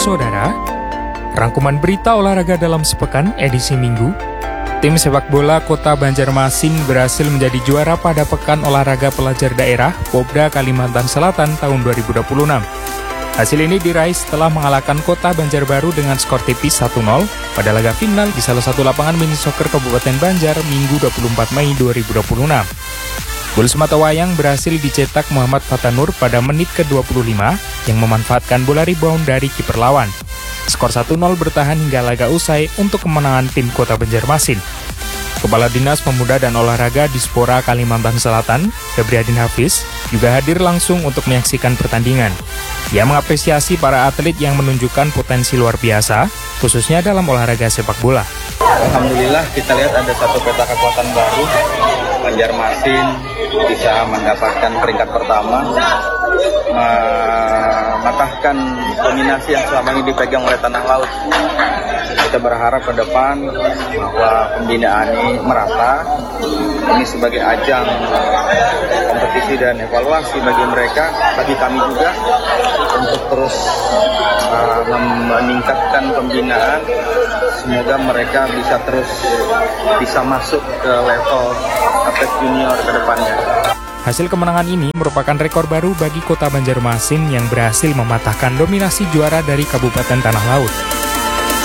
Saudara, rangkuman berita olahraga dalam sepekan edisi Minggu. Tim sepak bola Kota Banjarmasin berhasil menjadi juara pada Pekan Olahraga Pelajar Daerah Popda Kalimantan Selatan tahun 2026. Hasil ini diraih setelah mengalahkan Kota Banjarbaru dengan skor tipis 1-0 pada laga final di salah satu lapangan mini soccer Kabupaten Banjar Minggu 24 Mei 2026. Gol sematawayang berhasil dicetak Muhammad Fatanur pada menit ke-25 yang memanfaatkan bola rebound dari kiper lawan. Skor 1-0 bertahan hingga laga usai untuk kemenangan tim Kota Banjarmasin. Kepala Dinas Pemuda dan Olahraga Dispora Kalimantan Selatan, Febriadin Hafiz, juga hadir langsung untuk menyaksikan pertandingan. Ia mengapresiasi para atlet yang menunjukkan potensi luar biasa, khususnya dalam olahraga sepak bola. Alhamdulillah kita lihat ada satu peta kekuatan baru. Banjarmasin bisa mendapatkan peringkat pertama, mematahkan dominasi yang selama ini dipegang oleh Tanah Laut. Kita berharap ke depan bahwa pembinaan ini merata, ini sebagai ajang kompetisi dan evaluasi bagi mereka, bagi kami juga, untuk terus meningkatkan pembinaan. Semoga mereka bisa masuk ke level atlet junior ke depannya. Hasil kemenangan ini merupakan rekor baru bagi Kota Banjarmasin yang berhasil mematahkan dominasi juara dari Kabupaten Tanah Laut.